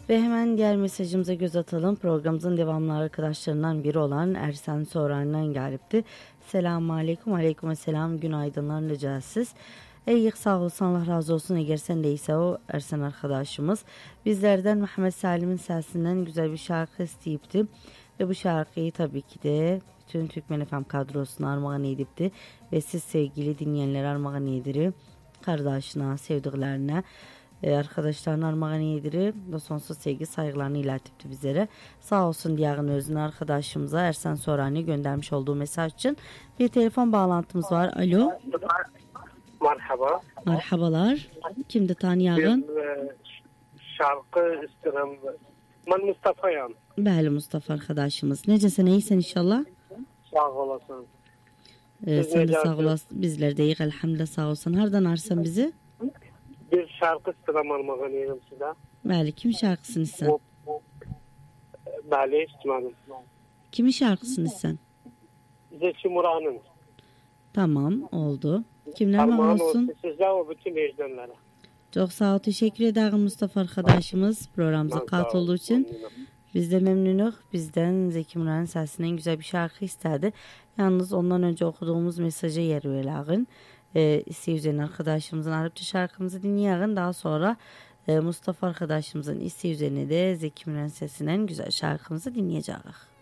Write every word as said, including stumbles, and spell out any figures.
Ve hemen diğer mesajımıza göz atalım. Programımızın devamlı arkadaşlarından biri olan Ersen Soran'dan gelipti. Selamun aleyküm. Aleyküm selam. Günaydınlar nicasiz. Ey sağ olsun, Allah razı olsun. Eğer sen değilse o Ersen arkadaşımız bizlerden Muhammed Salim'in sesinden güzel bir şarkı isteyipti. Ve bu şarkıyı tabii ki de bütün Türkmen F M kadrosuna armağan edipti. Ve siz sevgili dinleyenler armağan edilir. Kardeşine, sevdiklerine, arkadaşlarına armağan edilir. Ve sonsuz sevgi saygılarını iletipti bizlere. Sağ olsun diyağın özünü arkadaşımıza Ersen Soran'ı göndermiş olduğu mesaj için. Bir telefon bağlantımız var. Alo. Merhaba. Merhabalar. Kimdi tanıyağın? Bir e, şarkı istedim. Ben Mustafa'yım. Bəli Mustafa arkadaşımız. Necəsən, iyisən inşallah? Sağ olasın. Ee, Siz sen de sağ necəsiniz? olasın. Bizler de iyiyiz elhamdülillah, sağ olsun. Hardan arsan bizi? Bir şarkı istedim armağan edeyim size. Bəli, kim şarkısını isen? Bu, bu, Bəli, istedim. Kimin şarkısını isen? Zeki Muran'ın. Tamam, oldu. Kimler Armağan olsun? olsun size ve bütün ecdanlara. Çok sağ ol, teşekkür ederim Mustafa arkadaşımız programımıza katıldığı için. Biz de memnunuz. Bizden Zeki Müren'in sesinden güzel bir şarkı istedi. Yalnız ondan önce okuduğumuz mesaja yer verin. Ee, isteği üzerine arkadaşımızın Arapça şarkımızı dinleyelim. Daha sonra e, Mustafa arkadaşımızın isteği üzerine de Zeki Müren'in sesinden güzel şarkımızı dinleyeceğiz.